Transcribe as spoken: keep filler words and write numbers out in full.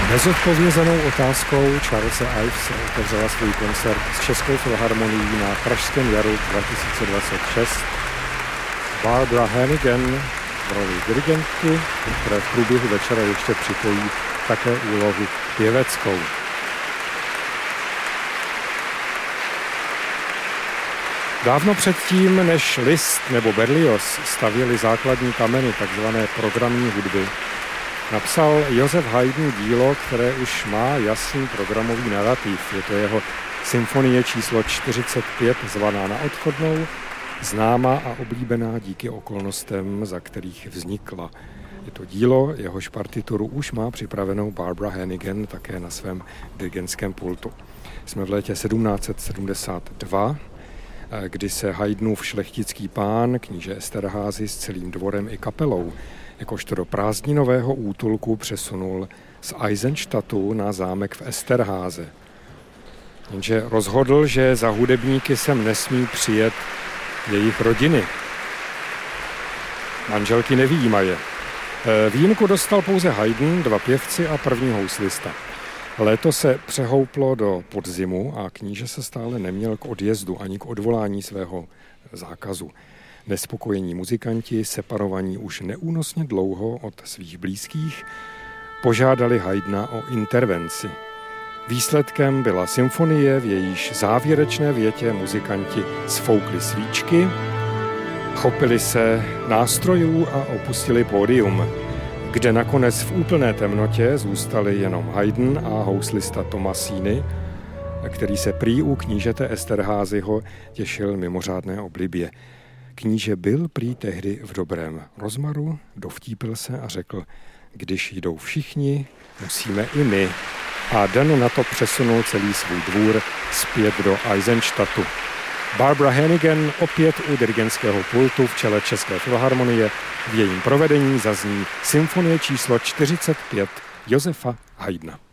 Nezodpovězenou otázkou Charlese Ivese otevřela svůj koncert s Českou filharmonií na Pražském jaru dva tisíce dvacet šest Barbara Hannigan v roli dirigentky, které v průběhu večera ještě připojí také úlohu pěveckou. Dávno předtím, než Liszt nebo Berlioz stavěli základní kameny takzvané programní hudby, napsal Josef Haydn dílo, které už má jasný programový narativ. Je to jeho symfonie číslo čtyřicet pět, zvaná Na odchodnou, známá a oblíbená díky okolnostem, za kterých vznikla. Je to dílo, jehož partituru už má připravenou Barbara Hannigan také na svém dirigentském pultu. Jsme v létě sedmnáct set sedmdesát dva, kdy se Haydnův šlechtický pán, kníže Esterházy s celým dvorem i kapelou, jakožto do prázdninového útulku přesunul z Eisenstadtu na zámek v Esterháze. Jenže rozhodl, že za hudebníky sem nesmí přijet jejich rodiny. Manželky nevyjímaje. Výjimku dostal pouze Haydn, dva pěvci a první houslista. Léto se přehouplo do podzimu a kníže se stále neměl k odjezdu ani k odvolání svého zákazu. Nespokojení muzikanti, separovaní už neúnosně dlouho od svých blízkých, požádali Haydna o intervenci. Výsledkem byla symfonie, v jejíž závěrečné větě muzikanti sfoukli svíčky, chopili se nástrojů a opustili pódium, kde nakonec v úplné temnotě zůstali jenom Haydn a houslista Tomasini, který se prý u knížete Esterházyho těšil mimořádné oblibě. Kníže byl prý tehdy v dobrém rozmaru, dovtípil se a řekl, když jdou všichni, musíme i my. A den na to přesunul celý svůj dvůr zpět do Eisenstadtu. Barbara Hannigan opět u dirigentského pultu v čele České filharmonie. V jejím provedení zazní symfonie číslo čtyřicet pět Josefa Haydna.